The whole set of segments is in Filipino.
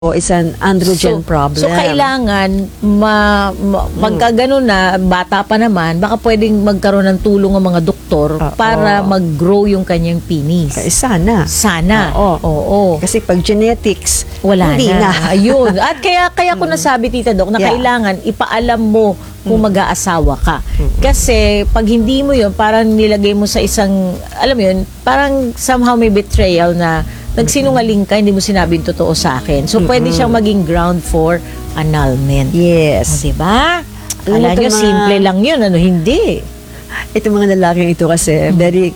O is an androgen problem. So kailangan pagka ganun na, bata pa naman, baka pwedeng magkaroon ng tulong ng mga doktor para mag-grow yung kanyang penis. Sana. Sana. Oo. Kasi pag genetics, wala hindi na. Ayun. At kaya ko nasabi, Tita Doc, na kailangan ipaalam mo kung mag-aasawa ka. Kasi pag hindi mo yun, parang nilagay mo sa isang, alam mo yun, parang somehow may betrayal na nagsinungaling ka, hindi mo sinabing totoo sa akin. So, pwede siyang maging ground for annulment. Yes. O, diba? Alam nyo, simple lang yun. Ano, hindi. Itong mga lalaking ito kasi, very,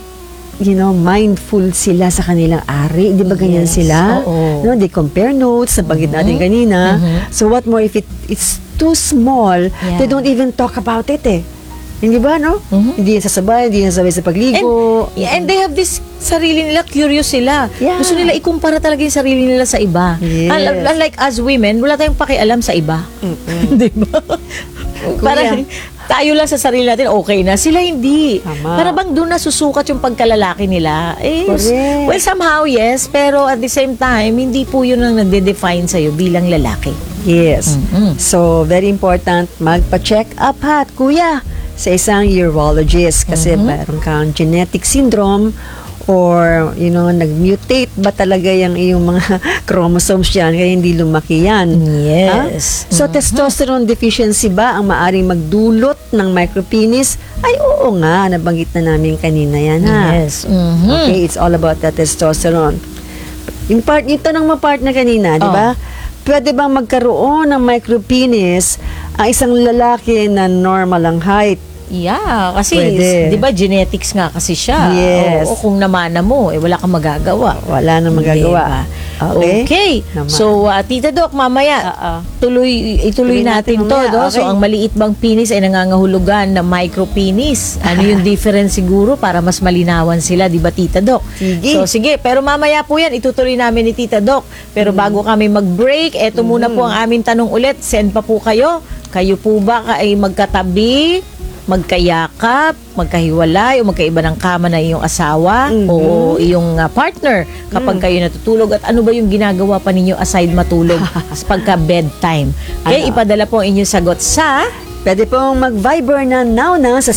mindful sila sa kanilang ari. Di ba ganyan sila? Oo. No, they compare notes, nabanggit natin kanina. So, what more if it's too small, they don't even talk about it Hindi ba, no? Hindi yan sasabay, hindi yan sasabay sa pagligo. And they have this sarili nila, curious sila. Yeah. Gusto nila ikumpara talaga yung sarili nila sa iba. Yes. Unlike as women, wala tayong pakialam sa iba. Di ba? Parang tayo lang sa sarili natin, okay na. Sila hindi. Tama. Para bang doon nasusukat yung pagkalalaki nila. Correct. Well, somehow, yes. Pero at the same time, hindi po yun ang nagde-define sa'yo bilang lalaki. Yes. So, very important, magpa-check up kuya, sa isang urologist kasi meron kang genetic syndrome or, nag-mutate ba talaga yung iyong mga chromosomes yan kaya hindi lumaki yan. Yes. So, testosterone deficiency ba ang maaring magdulot ng micropenis? Ay, oo nga, nabanggit na namin kanina yan, Yes. Okay, it's all about the testosterone. Yung tanong mo partner kanina, di ba? Pwede bang magkaroon ng micropenis ang isang lalaki na normal ang height? Yeah, kasi Pwede. 'di ba genetics nga kasi siya. Yes. O kung namana mo, wala kang magagawa. Wala nang magagawa. Okay. Naman. So, Tita Doc, mamaya ituloy natin to. mamaya. So, Okay. ang maliit bang penis ay nangangahulugan na micropenis. Ano yung difference siguro para mas malinawan sila, 'di ba, Tita Doc? Sige. So, sige, pero mamaya po 'yan itutuloy namin ni Tita Doc. Pero bago kami mag-break, eto muna po ang aming tanong ulit. Send pa po kayo. Kayo po ba ay magkatabi, magkayakap, magkahiwalay, o magkaiba ng kama na iyong asawa o iyong partner kapag kayo natutulog? At ano ba yung ginagawa pa ninyo aside matulog sa pagka-bedtime? Okay, ipadala po ang inyong sagot sa... Pwede pong mag-Viber na now sa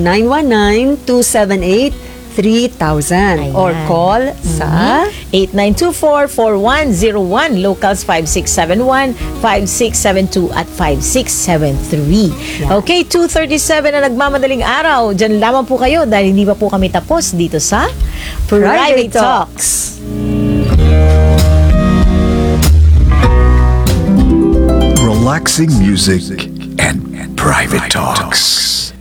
0919-278-3000 or call sa 8924-4101, locals 5671, 5672 at 5673. Okay, 2:37 na nagmamadaling araw. Diyan lamang po kayo dahil hindi pa po kami tapos dito sa Private Talks. Relaxing music and private talks.